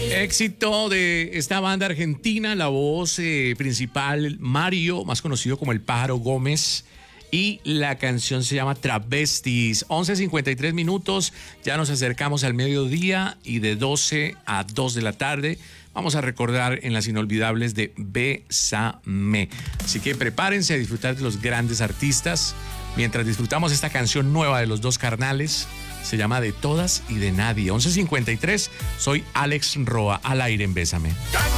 Éxito de esta banda argentina, la voz principal Mario, más conocido como el Pájaro Gómez, y la canción se llama Travestis. 11:53 minutos, ya nos acercamos al mediodía y de 12 a 2 de la tarde vamos a recordar en las inolvidables de Bésame. Así que prepárense a disfrutar de los grandes artistas mientras disfrutamos esta canción nueva de los dos carnales. Se llama De Todas y de Nadie. 11:53, soy Alex Roa, al aire en Bésame.